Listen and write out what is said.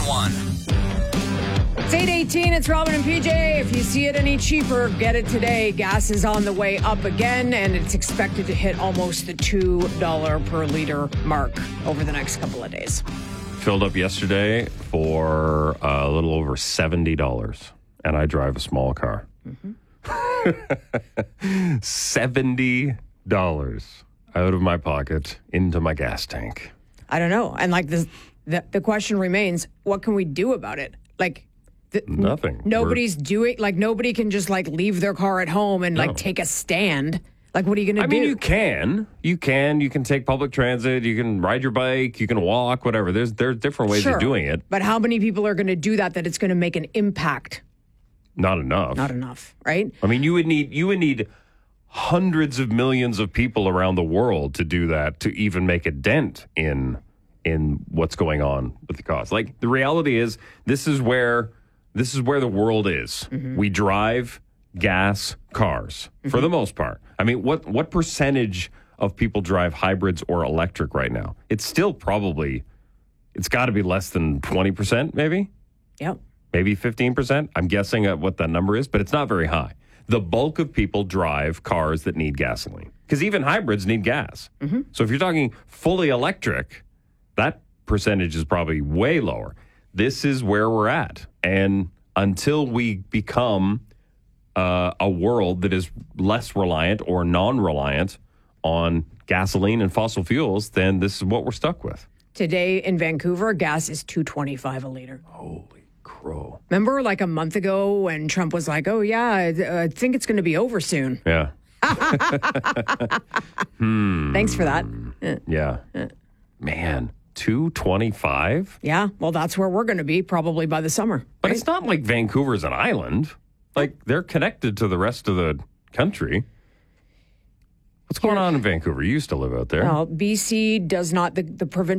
It's 8:18. It's Robin and PJ. If you see it any cheaper, get it today. Gas is on the way up again, and it's expected to hit almost the $2 per liter mark over the next couple of days. Filled up yesterday for a little over $70, and I drive a small car. $70 out of my pocket into my gas tank. I don't know. And like the question remains, what can we do about it? Like, nothing. Nobody's doing, like, nobody can just like leave their car at home and like take a stand. Like, what are you going to do? I mean, you can take public transit, you can ride your bike, you can walk, whatever. There's different ways of doing it. But how many people are going to do that it's going to make an impact? Not enough. Not enough, right? I mean, you would need hundreds of millions of people around the world to do that, to even make a dent in what's going on with the cost. Like, the reality is, this is where the world is. Mm-hmm. We drive gas cars for the most part. I mean, what percentage of people drive hybrids or electric right now? It's still it's got to be less than 20%, maybe? Yep. Maybe 15%. I'm guessing at what that number is, but it's not very high. The bulk of people drive cars that need gasoline, because even hybrids need gas. Mm-hmm. So if you're talking fully electric, that percentage is probably way lower. This is where we're at. And until we become a world that is less reliant or non-reliant on gasoline and fossil fuels, then this is what we're stuck with. Today in Vancouver, gas is $2.25 a liter. Holy crow. Remember like a month ago when Trump was like, oh, yeah, I think it's going to be over soon. Yeah. Thanks for that. Yeah. Man, $2.25? Yeah, well, that's where we're going to be probably by the summer. But it's not like Vancouver's an island. Like, they're connected to the rest of the country. What's going on in Vancouver? You used to live out there. Well, BC does not, the provincial